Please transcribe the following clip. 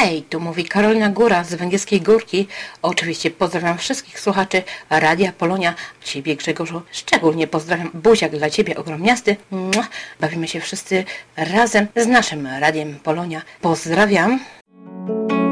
Hej, tu mówi Karolina Góra z Węgierskiej Górki. Oczywiście pozdrawiam wszystkich słuchaczy Radia Polonia. Ciebie, Grzegorzu, szczególnie pozdrawiam. Buziak dla Ciebie ogromniasty. Bawimy się wszyscy razem z naszym Radiem Polonia. Pozdrawiam